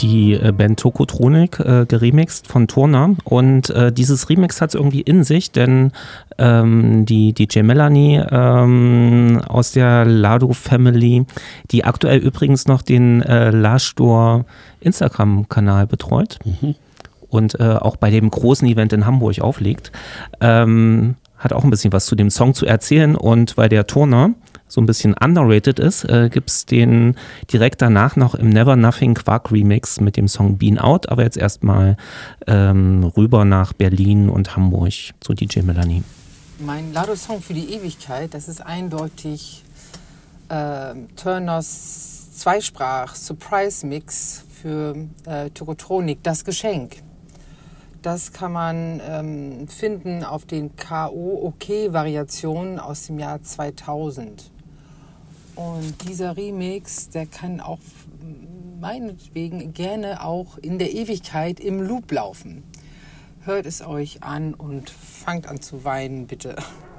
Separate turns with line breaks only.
die Band Tokotronik geremixt von Turner und dieses Remix hat es irgendwie in sich, denn die DJ Melanie aus der Lado Family, die aktuell übrigens noch den Lashdoor Instagram-Kanal betreut und auch bei dem großen Event in Hamburg auflegt, hat auch ein bisschen was zu dem Song zu erzählen und weil der Turner so ein bisschen underrated ist, gibt es den direkt danach noch im Never Nothing Quark Remix mit dem Song Bean Out, aber jetzt erstmal rüber nach Berlin und Hamburg zu DJ Melanie.
Mein Lado-Song für die Ewigkeit, das ist eindeutig Turners Zweisprach-Surprise-Mix für Tokotronik, Das Geschenk. Das kann man finden auf den K.O.-OK-Variationen aus dem Jahr 2000. Und dieser Remix, der kann auch meinetwegen gerne auch in der Ewigkeit im Loop laufen. Hört es euch an und fangt an zu weinen, bitte.